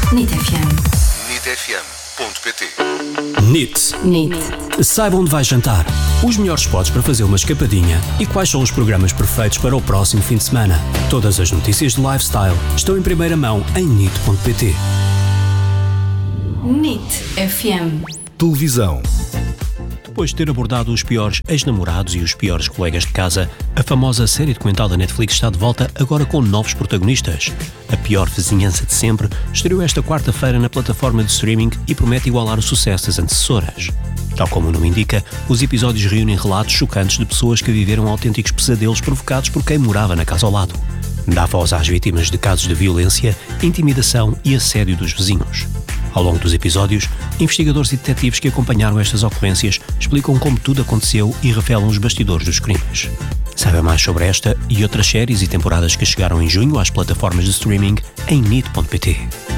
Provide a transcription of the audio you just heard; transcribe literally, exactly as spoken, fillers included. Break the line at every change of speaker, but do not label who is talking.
NIT F M.
nit f m ponto p t.
NIT.
NIT.
Saiba onde vai jantar, os melhores spots para fazer uma escapadinha e quais são os programas perfeitos para o próximo fim de semana. Todas as notícias de lifestyle estão em primeira mão em nit ponto p t.
NIT F M.
Televisão.
Depois de ter abordado os piores ex-namorados e os piores colegas de casa, a famosa série documental da Netflix está de volta agora com novos protagonistas. A Pior Vizinhança de Sempre estreou esta quarta-feira na plataforma de streaming e promete igualar o sucesso das antecessoras. Tal como o nome indica, os episódios reúnem relatos chocantes de pessoas que viveram autênticos pesadelos provocados por quem morava na casa ao lado. Dá voz às vítimas de casos de violência, intimidação e assédio dos vizinhos. Ao longo dos episódios, investigadores e detetives que acompanharam estas ocorrências explicam como tudo aconteceu e revelam os bastidores dos crimes. Saiba mais sobre esta e outras séries e temporadas que chegaram em junho às plataformas de streaming em nit ponto p t.